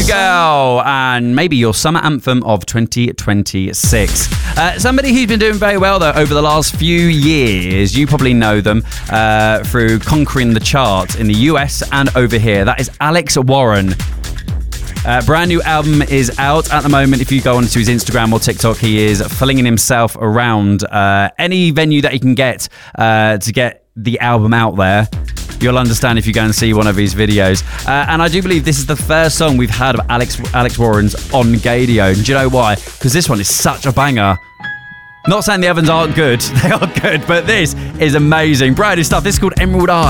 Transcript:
Girl, and maybe your summer anthem of 2026. Somebody who's been doing very well, though, over the last few years. You probably know them through conquering the charts in the US and over here. That is Alex Warren. Brand new album is out at the moment. If you go onto his Instagram or TikTok, he is flinging himself around any venue that he can get to get the album out there. You'll understand if you go and see one of his videos. And I do believe this is the first song we've had of Alex Warren's on Gaydio. And do you know why? Because this one is such a banger. Not saying the others aren't good. They are good, but this is amazing. Brand new stuff. This is called Emerald Eye.